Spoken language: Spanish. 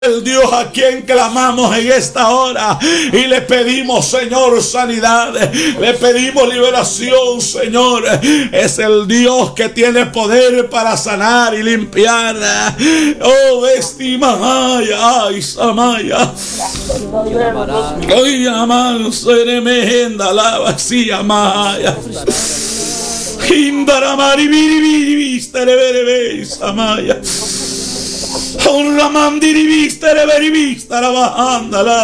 El Dios a quien clamamos en esta hora y le pedimos, Señor, sanidad, le pedimos liberación, Señor. Es el Dios que tiene poder para sanar y limpiar. Oh, estimaya, ay, samaya. Ay, amado, seremenda, la vacía, maya. Hindaramari, vista, reverebe, samaya. Un ramandiri vista, la bajanda, la